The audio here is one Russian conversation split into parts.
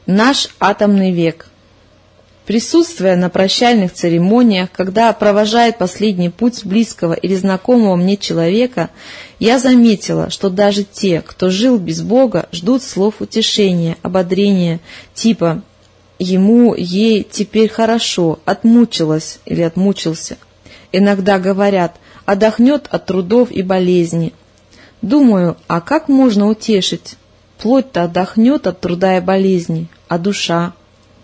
Наш атомный век. Присутствуя на прощальных церемониях, когда провожает последний путь близкого или знакомого мне человека, я заметила, что даже те, кто жил без Бога, ждут слов утешения, ободрения, типа «ему, ей теперь хорошо, отмучилась или отмучился». Иногда говорят «отдохнет от трудов и болезней». Думаю, а как можно утешить? Плоть-то отдохнет от труда и болезней, а душа?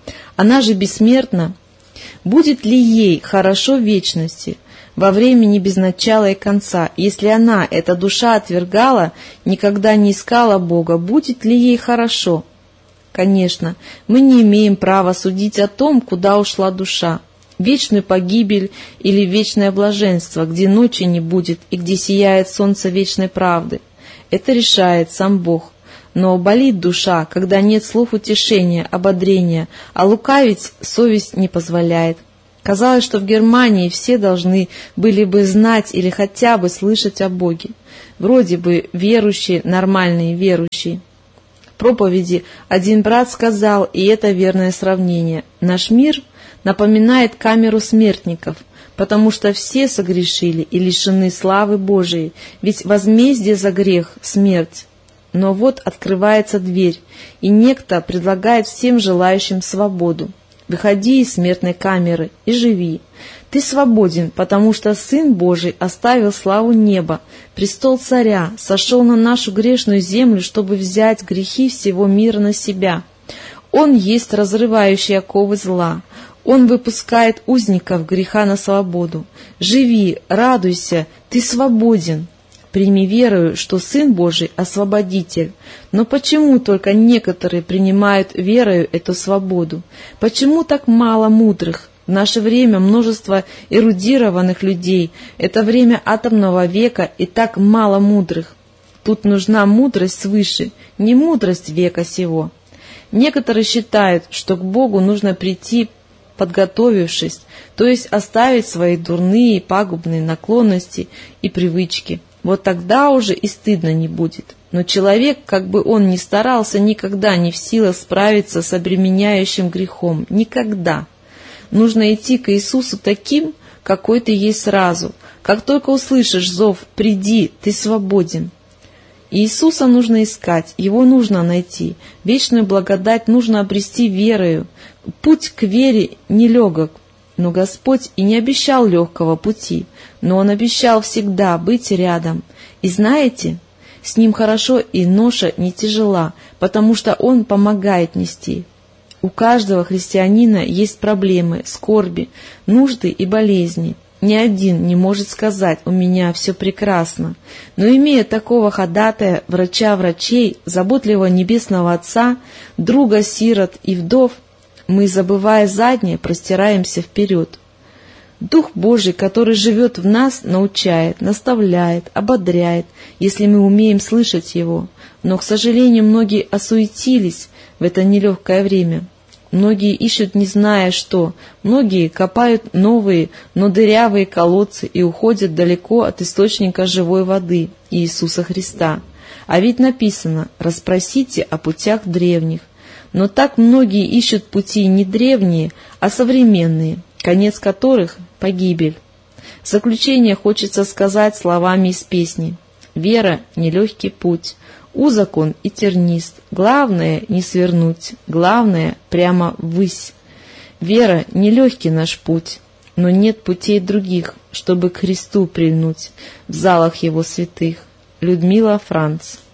Она же бессмертна. Будет ли ей хорошо в вечности, во времени без начала и конца, если она, эта душа, отвергала, никогда не искала Бога, будет ли ей хорошо? Конечно, мы не имеем права судить о том, куда ушла душа. Вечную погибель или вечное блаженство, где ночи не будет и где сияет солнце вечной правды. Это решает сам Бог. Но болит душа, когда нет слов утешения, ободрения, а лукавить совесть не позволяет. Казалось, что в Германии все должны были бы знать или хотя бы слышать о Боге. Вроде бы верующие, нормальные верующие. В проповеди один брат сказал, и это верное сравнение: наш мир напоминает камеру смертников, потому что все согрешили и лишены славы Божией, ведь возмездие за грех — смерть. Но вот открывается дверь, и некто предлагает всем желающим свободу. Выходи из смертной камеры и живи. Ты свободен, потому что Сын Божий оставил славу неба, престол царя, сошел на нашу грешную землю, чтобы взять грехи всего мира на себя. Он есть разрывающий оковы зла. Он выпускает узников греха на свободу. Живи, радуйся, ты свободен. Прими верою, что Сын Божий — освободитель. Но почему только некоторые принимают верою эту свободу? Почему так мало мудрых? В наше время множество эрудированных людей. Это время атомного века, и так мало мудрых. Тут нужна мудрость свыше, не мудрость века сего. Некоторые считают, что к Богу нужно прийти, подготовившись, то есть оставить свои дурные, пагубные наклонности и привычки. Вот тогда уже и стыдно не будет. Но человек, как бы он ни старался, никогда не в силах справиться с обременяющим грехом. Никогда. Нужно идти к Иисусу таким, какой ты есть сразу. Как только услышишь зов «приди», ты свободен. Иисуса нужно искать, Его нужно найти. Вечную благодать нужно обрести верою. Путь к вере нелегок. Но Господь и не обещал легкого пути, но Он обещал всегда быть рядом. И знаете, с Ним хорошо и ноша не тяжела, потому что Он помогает нести. У каждого христианина есть проблемы, скорби, нужды и болезни. Ни один не может сказать «у меня все прекрасно». Но имея такого ходатая, врача врачей, заботливого Небесного Отца, друга сирот и вдов, мы, забывая заднее, простираемся вперед. Дух Божий, который живет в нас, научает, наставляет, ободряет, если мы умеем слышать Его. Но, к сожалению, многие осуетились в это нелегкое время. Многие ищут, не зная что. Многие копают новые, но дырявые колодцы и уходят далеко от источника живой воды, Иисуса Христа. А ведь написано «расспросите о путях древних». Но так многие ищут пути не древние, а современные, конец которых — погибель. В заключение хочется сказать словами из песни: «Вера — нелегкий путь, узок он и тернист, главное — не свернуть, главное — прямо ввысь. Вера — нелегкий наш путь, но нет путей других, чтобы к Христу прильнуть в залах Его святых». Людмила Франц.